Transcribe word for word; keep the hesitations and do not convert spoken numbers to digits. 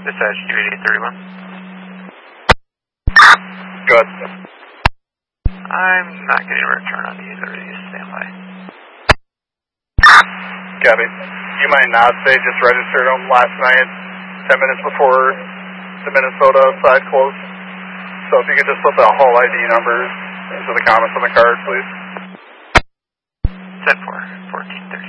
Dispatch two eighty-eight thirty-one. Good. I'm not getting a return on either of these. Stand by. Copy. You might not. They just registered them last night, ten minutes before the Minnesota side closed. So if you could just put the whole I D numbers into the comments on the card, please. ten four, fourteen thirty.